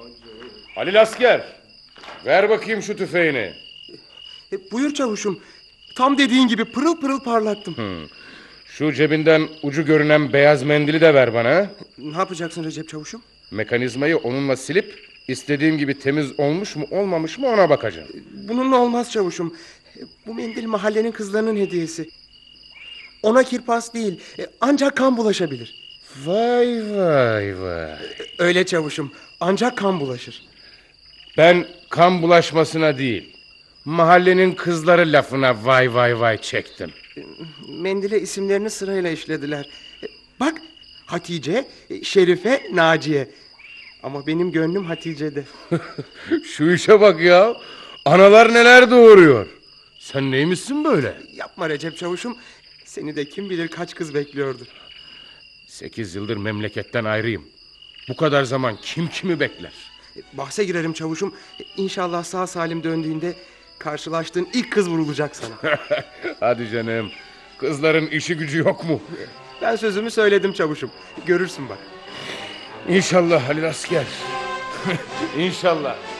Halil asker, ver bakayım şu tüfeğini. Buyur çavuşum. Tam dediğin gibi pırıl pırıl parlattım. Şu cebinden ucu görünen beyaz mendili de ver bana. Ne yapacaksın Recep çavuşum? Mekanizmayı onunla silip istediğim gibi temiz olmuş mu olmamış mı ona bakacağım. Bununla olmaz çavuşum. Bu mendil mahallenin kızlarının hediyesi. Ona kirpas değil, ancak kan bulaşabilir. Vay vay vay. Öyle çavuşum, ancak kan bulaşır. Ben kan bulaşmasına değil, mahallenin kızları lafına vay vay vay çektim. Mendile isimlerini sırayla işlediler. Bak, Hatice, Şerife, Naciye. Ama benim gönlüm Hatice'de. Şu işe bak ya. Analar neler doğuruyor. Sen neymişsin böyle? Yapma Recep çavuşum. Seni de kim bilir kaç kız bekliyordu. 8 yıldır memleketten ayrıyım. Bu kadar zaman kim kimi bekler? Bahse girerim çavuşum. İnşallah sağ salim döndüğünde karşılaştığın ilk kız vurulacak sana. Hadi canım. Kızların işi gücü yok mu? Ben sözümü söyledim çavuşum. Görürsün bak. İnşallah Halil asker. İnşallah.